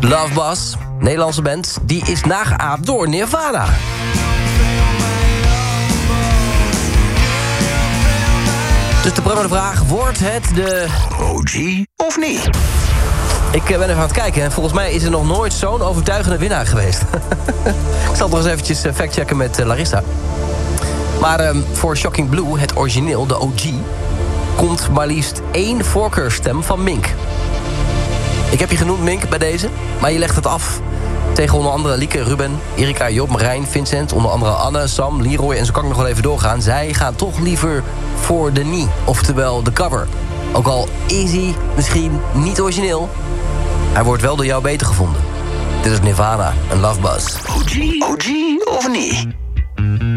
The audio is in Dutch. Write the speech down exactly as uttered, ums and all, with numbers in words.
Love Buzz, Nederlandse band, die is nageaapt door Nirvana. Dus de prangende vraag, wordt het de O G of niet? Ik ben even aan het kijken en volgens mij is er nog nooit zo'n overtuigende winnaar geweest. Ik zal het nog eens eventjes factchecken met uh, Larissa. Maar um, voor Shocking Blue, het origineel, de O G... komt maar liefst één voorkeurstem van Mink. Ik heb je genoemd, Mink, bij deze. Maar je legt het af tegen onder andere Lieke, Ruben, Erika, Job, Marijn, Vincent... onder andere Anne, Sam, Leroy en zo kan ik nog wel even doorgaan. Zij gaan toch liever voor de nie, oftewel de cover. Ook al is hij misschien niet origineel... hij wordt wel door jou beter gevonden. Dit is Nirvana, een Love Buzz. O G, O G of niet?